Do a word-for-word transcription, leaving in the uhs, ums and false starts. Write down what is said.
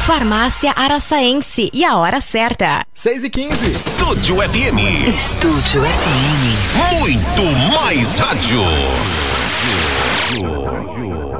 Farmácia Araçaense e a hora certa. seis e quinze. Estúdio F M. Estúdio F M. Muito mais rádio.